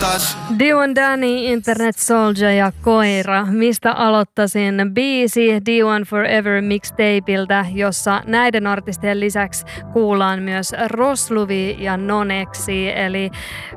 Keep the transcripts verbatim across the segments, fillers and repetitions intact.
aloittais. Dion Danny, Internet Soldier ja Koira. Mistä aloittaisin? Biisi D one Forever mixtapeiltä, jossa näiden artistien lisäksi kuullaan myös Rosluvi ja Nonexi, eli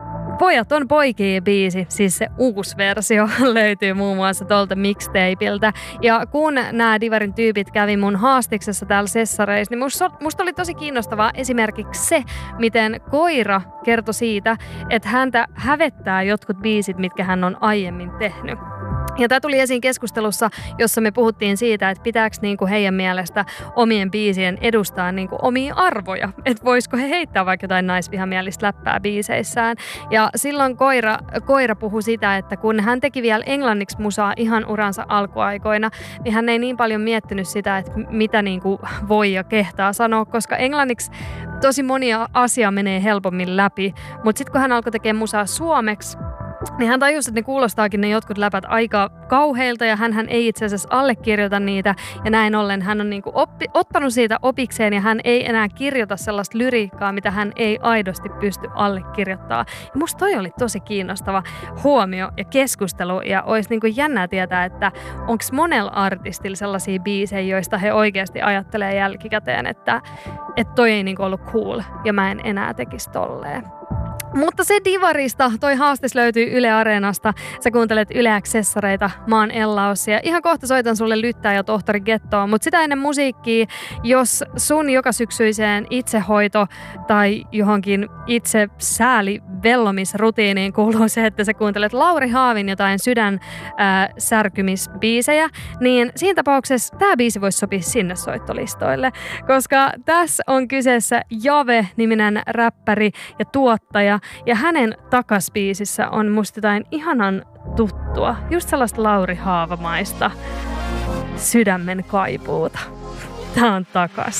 Pojat on poikia -biisi, siis se uusi versio löytyy muun muassa tuolta mixtapeiltä. Ja kun nämä Divarin tyypit kävi mun haastiksessa täällä Sessareissa, niin musta, musta oli tosi kiinnostavaa esimerkiksi se, miten Koira kertoi siitä, että häntä hävettää jotkut biisit, mitkä hän on aiemmin tehnyt. Ja tämä tuli esiin keskustelussa, jossa me puhuttiin siitä, että pitääkö niinku heidän mielestä omien biisien edustaa niinku omia arvoja. Että voisiko he heittää vaikka jotain naisvihamielistä läppää biiseissään. Ja silloin Koira, Koira puhui sitä, että kun hän teki vielä englanniksi musaa ihan uransa alkuaikoina, niin hän ei niin paljon miettinyt sitä, että mitä niinku voi ja kehtaa sanoa, koska englanniksi tosi monia asia menee helpommin läpi. Mutta sitten kun hän alkoi tekemään musaa suomeksi, niin hän tajusi, että ne kuulostaakin ne jotkut läpät aika kauheilta ja hän ei itse asiassa allekirjoita niitä ja näin ollen hän on niinku oppi, ottanut siitä opikseen ja hän ei enää kirjoita sellaista lyriikkaa, mitä hän ei aidosti pysty allekirjoittamaan. Ja musta toi oli tosi kiinnostava huomio ja keskustelu ja olisi niinku jännää tietää, että onko monella artistilla sellaisia biisejä, joista he oikeasti ajattelee jälkikäteen, että, että toi ei niinku ollut cool ja mä en enää tekisi tolleen. Mutta se Divarista, toi haastis löytyy Yle Areenasta. Sä kuuntelet Yle Accessoreita, mä oon Ellaussi ja ihan kohta soitan sulle Lyttää ja Tohtori Gettoa. Mutta sitä ennen musiikkia, jos sun jokasyksyiseen itsehoito tai johonkin itse sääli vellomisrutiiniin kuuluu se, että sä kuuntelet Lauri Haavin jotain sydän ää, särkymisbiisejä, niin siinä tapauksessa tää biisi voisi sopia sinne soittolistoille, koska tässä on kyseessä Jave-niminen räppäri ja tuottaja, ja hänen takasbiisissä on musta jotain ihanan tuttua, just sellaista Lauri Haavamaista sydämen kaipuuta. Tää on Takas.